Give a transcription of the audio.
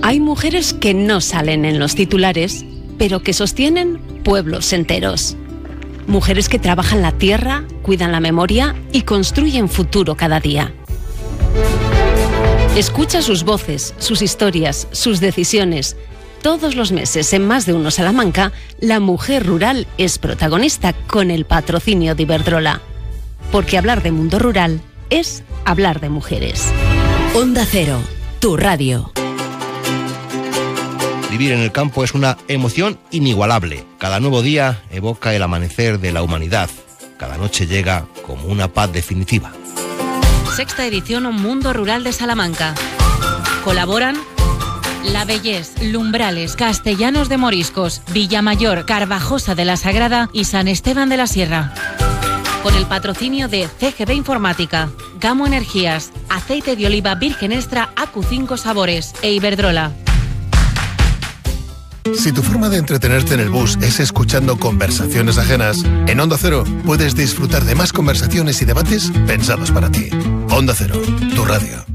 Hay mujeres que no salen en los titulares, pero que sostienen pueblos enteros. Mujeres que trabajan la tierra, cuidan la memoria y construyen futuro cada día. Escucha sus voces, sus historias, sus decisiones. Todos los meses, en Más de Uno Salamanca, la mujer rural es protagonista con el patrocinio de Iberdrola. Porque hablar de mundo rural es hablar de mujeres. Onda Cero, tu radio. Vivir en el campo es una emoción inigualable. Cada nuevo día evoca el amanecer de la humanidad. Cada noche llega como una paz definitiva. Sexta edición Mundo Rural de Salamanca. Colaboran La Bellés, Lumbrales, Castellanos de Moriscos, Villamayor, Carvajosa de la Sagrada y San Esteban de la Sierra. Con el patrocinio de CGB Informática, Gamo Energías, Aceite de Oliva Virgen Extra AQ5 Sabores e Iberdrola. Si tu forma de entretenerte en el bus es escuchando conversaciones ajenas, en Onda Cero puedes disfrutar de más conversaciones y debates pensados para ti. Onda Cero, tu radio.